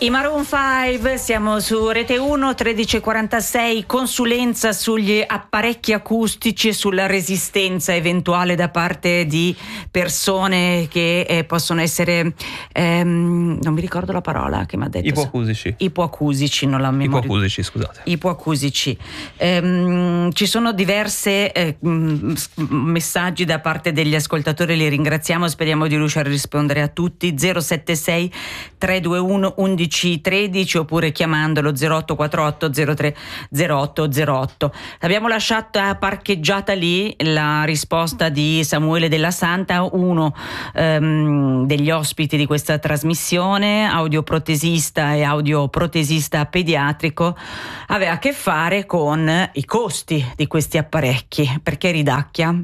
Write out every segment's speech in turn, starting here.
I Maroon 5, siamo su Rete 1, 13:46, consulenza sugli apparecchi acustici e sulla resistenza eventuale da parte di persone che possono essere, non mi ricordo la parola che mi ha detto. Ipoacusici, non la memoria. Ipoacusici, scusate. Ipoacusici. Ci sono diverse messaggi da parte degli ascoltatori, li ringraziamo, speriamo di riuscire a rispondere a tutti. 076 321 11 13 oppure chiamandolo 0848 03 0808. Abbiamo lasciato parcheggiata lì la risposta di Samuele Della Santa, uno degli ospiti di questa trasmissione, audioprotesista e audioprotesista pediatrico. Aveva a che fare con i costi di questi apparecchi. Perché ridacchia?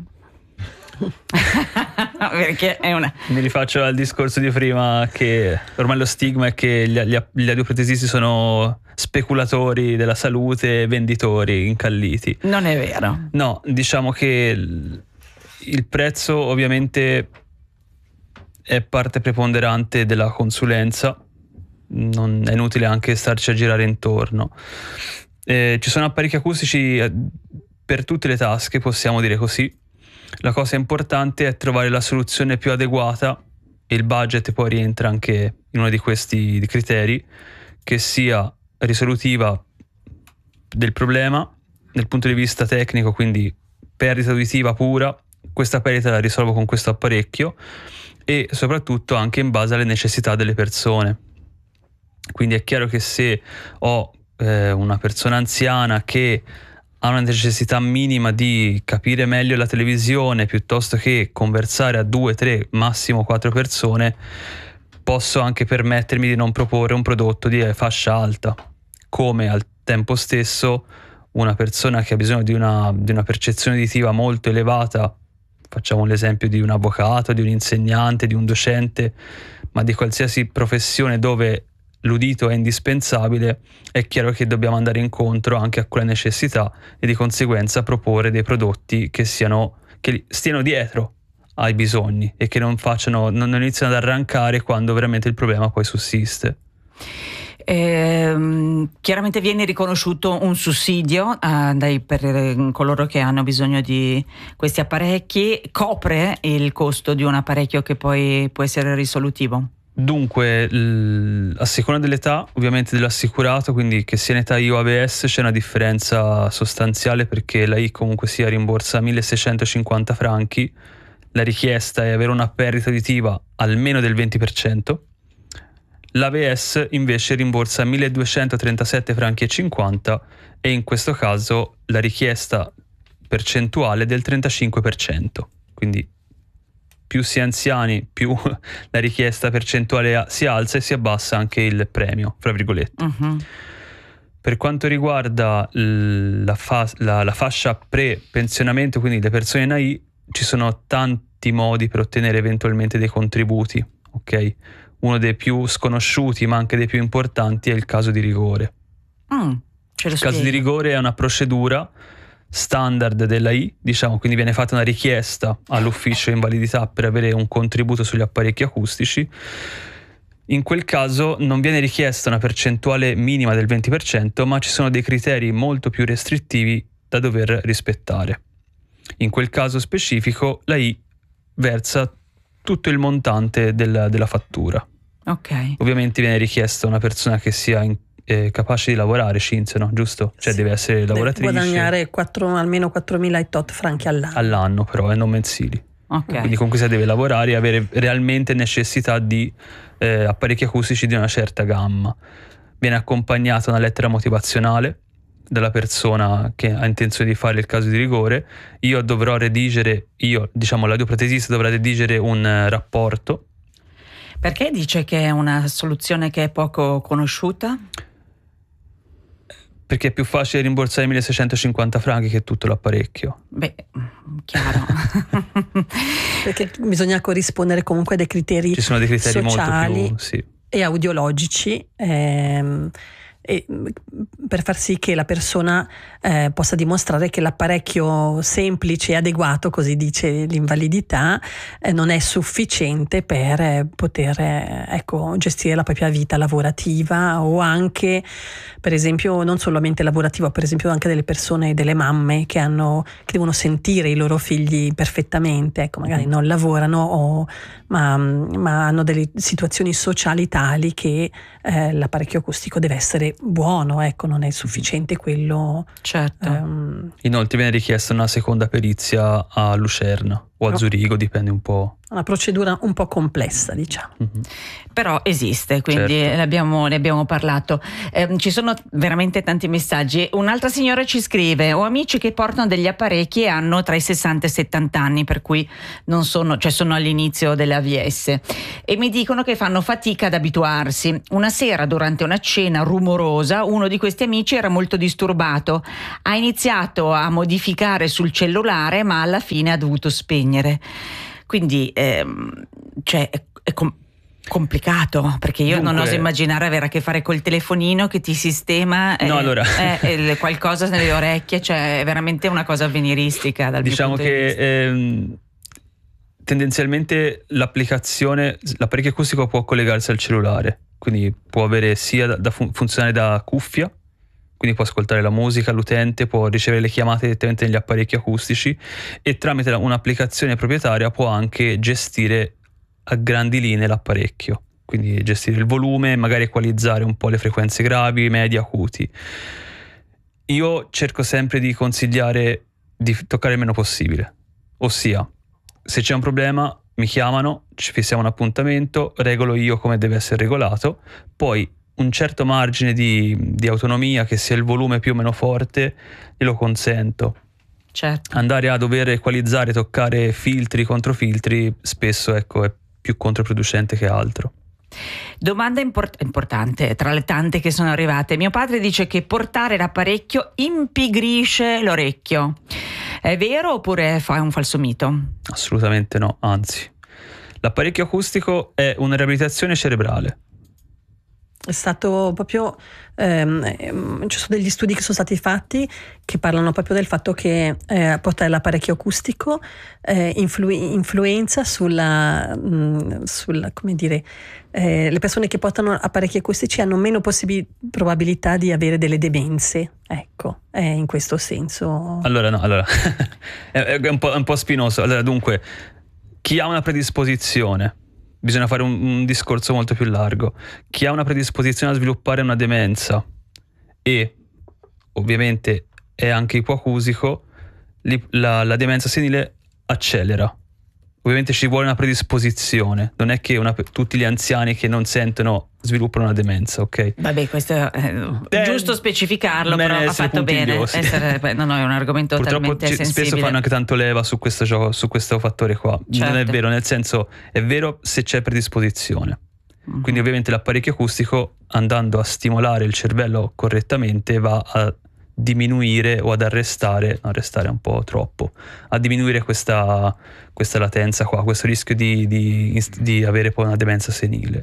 Perché è una... Mi rifaccio al discorso di prima, che ormai lo stigma è che gli audioprotesisti sono speculatori della salute, venditori incalliti. Non è vero. No, diciamo che il prezzo ovviamente è parte preponderante della consulenza, non è inutile anche starci a girare intorno. Ci sono apparecchi acustici per tutte le tasche, possiamo dire così. La cosa importante è trovare la soluzione più adeguata, e il budget poi rientra anche in uno di questi criteri, che sia risolutiva del problema dal punto di vista tecnico, quindi perdita uditiva pura, questa perdita la risolvo con questo apparecchio, e soprattutto anche in base alle necessità delle persone. Quindi è chiaro che se ho una persona anziana che ha una necessità minima di capire meglio la televisione piuttosto che conversare a 2, 3, massimo 4 persone, posso anche permettermi di non proporre un prodotto di fascia alta. Come al tempo stesso una persona che ha bisogno di una percezione uditiva molto elevata, facciamo l'esempio di un avvocato, di un insegnante, di un docente, ma di qualsiasi professione dove l'udito è indispensabile, è chiaro che dobbiamo andare incontro anche a quella necessità e di conseguenza proporre dei prodotti che stiano dietro ai bisogni e che non iniziano ad arrancare quando veramente il problema poi sussiste. Chiaramente viene riconosciuto un sussidio per coloro che hanno bisogno di questi apparecchi. Copre il costo di un apparecchio che poi può essere risolutivo? Dunque, a seconda dell'età ovviamente dell'assicurato, quindi che sia in età I o AVS, c'è una differenza sostanziale, perché la I comunque sia rimborsa 1.650 franchi, la richiesta è avere una perdita uditiva almeno del 20%, l'AVS invece rimborsa 1.237 franchi e 50, e in questo caso la richiesta percentuale è del 35%, quindi più si è anziani, più la richiesta percentuale si alza e si abbassa anche il premio, fra virgolette. Uh-huh. Per quanto riguarda la fascia pre-pensionamento, quindi le persone in AI, ci sono tanti modi per ottenere eventualmente dei contributi, ok? Uno dei più sconosciuti, ma anche dei più importanti, è il caso di rigore. Il caso di rigore è una procedura standard della I, diciamo, quindi viene fatta una richiesta all'ufficio invalidità per avere un contributo sugli apparecchi acustici. In quel caso non viene richiesta una percentuale minima del 20%, ma ci sono dei criteri molto più restrittivi da dover rispettare. In quel caso specifico la I versa tutto il montante della fattura. Ok. Ovviamente viene richiesta una persona che sia capace di lavorare, Cinzia, no? Giusto? Cioè sì, deve essere lavoratrice. Deve guadagnare almeno 4.000 e tot franchi all'anno. All'anno però, non mensili. Okay. Quindi comunque si deve lavorare e avere realmente necessità di apparecchi acustici di una certa gamma. Viene accompagnata una lettera motivazionale dalla persona che ha intenzione di fare il caso di rigore. L'audioprotesista dovrà redigere un rapporto. Perché dice che è una soluzione che è poco conosciuta? Perché è più facile rimborsare 1.650 franchi che tutto l'apparecchio. Beh, chiaro. Perché bisogna corrispondere comunque a dei criteri, ci sono dei criteri sociali molto più, sì, e audiologici, e per far sì che la persona possa dimostrare che l'apparecchio semplice e adeguato, così dice l'invalidità, non è sufficiente per poter gestire la propria vita lavorativa, o anche, per esempio, non solamente lavorativa, per esempio anche delle persone, delle mamme che devono sentire i loro figli perfettamente, ecco, magari non lavorano ma hanno delle situazioni sociali tali che l'apparecchio acustico deve essere buono, ecco, non è sufficiente quello. Certo. Inoltre viene richiesta una seconda perizia a Lucerna o a Zurigo, dipende un po'. Una procedura un po' complessa, diciamo. Però esiste, quindi certo. ne abbiamo parlato. Ci sono veramente tanti messaggi. Un'altra signora ci scrive: ho amici che portano degli apparecchi e hanno tra i 60 e 70 anni, per cui non sono, cioè sono all'inizio dell'AVS, e mi dicono che fanno fatica ad abituarsi. Una sera, durante una cena rumorosa, uno di questi amici era molto disturbato, ha iniziato a modificare sul cellulare, ma alla fine ha dovuto spegnere. Quindi è complicato, perché io non oso immaginare avere a che fare col telefonino che ti sistema qualcosa nelle orecchie, cioè è veramente una cosa avveniristica dal mio punto di vista. Tendenzialmente l'apparecchio acustico può collegarsi al cellulare, quindi può avere sia da funzionare da cuffia, quindi può ascoltare la musica, l'utente può ricevere le chiamate direttamente negli apparecchi acustici, e tramite un'applicazione proprietaria può anche gestire a grandi linee l'apparecchio, quindi gestire il volume, magari equalizzare un po' le frequenze gravi, medie, acuti. Io cerco sempre di consigliare di toccare il meno possibile, ossia, se c'è un problema mi chiamano, ci fissiamo un appuntamento, regolo io come deve essere regolato, poi un certo margine di autonomia, che sia il volume più o meno forte, glielo consento. Certo. Andare a dover equalizzare, toccare filtri, controfiltri, spesso è più controproducente che altro. Domanda importante tra le tante che sono arrivate. Mio padre dice che portare l'apparecchio impigrisce l'orecchio. È vero oppure è un falso mito? Assolutamente no, anzi. L'apparecchio acustico è una riabilitazione cerebrale. È stato proprio ci sono degli studi che sono stati fatti che parlano proprio del fatto che portare l'apparecchio acustico influenza sulla come dire, le persone che portano apparecchi acustici hanno meno probabilità di avere delle demenze, ecco, in questo senso. Allora è un po' spinoso. Allora, dunque, chi ha una predisposizione, bisogna fare un discorso molto più largo. Chi ha una predisposizione a sviluppare una demenza e ovviamente è anche ipoacusico, la demenza senile accelera. Ovviamente ci vuole una predisposizione, non è che tutti gli anziani che non sentono sviluppano una demenza, ok? Vabbè, questo è giusto specificarlo, però ha fatto bene. No, è un argomento purtroppo talmente sensibile. Spesso fanno anche tanto leva su questo gioco, su questo fattore qua. Certo. Non è vero, nel senso, è vero se c'è predisposizione. Quindi ovviamente l'apparecchio acustico, andando a stimolare il cervello correttamente, va a diminuire o ad arrestare un po' troppo, a diminuire questa latenza qua, questo rischio di avere poi una demenza senile.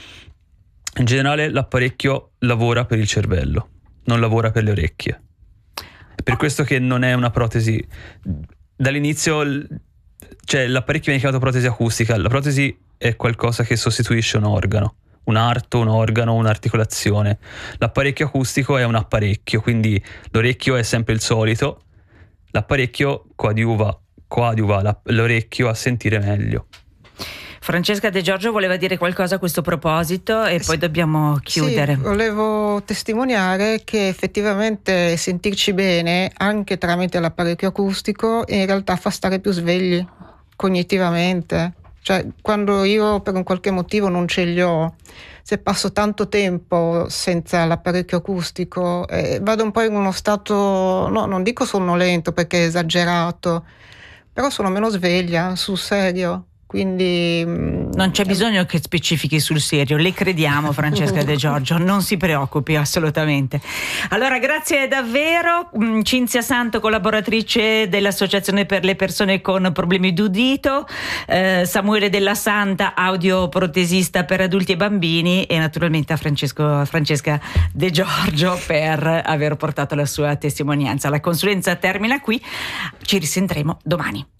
In generale l'apparecchio lavora per il cervello, non lavora per le orecchie. È per questo che non è una protesi. Dall'inizio, cioè, l'apparecchio viene chiamato protesi acustica. La protesi è qualcosa che sostituisce un organo, un arto, un organo, un'articolazione. L'apparecchio acustico è un apparecchio, quindi l'orecchio è sempre il solito, l'apparecchio coadiuva l'orecchio a sentire meglio. Francesca De Giorgio voleva dire qualcosa a questo proposito e poi dobbiamo chiudere. Sì, volevo testimoniare che effettivamente sentirci bene anche tramite l'apparecchio acustico in realtà fa stare più svegli cognitivamente. Cioè, quando io per un qualche motivo non ce li ho, se passo tanto tempo senza l'apparecchio acustico, vado un po' in uno stato, no, non dico sonnolento perché è esagerato, però sono meno sveglia, sul serio. Quindi non c'è bisogno che specifichi sul serio, le crediamo Francesca De Giorgio, non si preoccupi assolutamente. Allora grazie davvero, Cinzia Santo, collaboratrice dell'Associazione per le persone con problemi d'udito, Samuele Della Santa, audioprotesista per adulti e bambini, e naturalmente a Francesca De Giorgio per aver portato la sua testimonianza. La consulenza termina qui, ci risentiremo domani.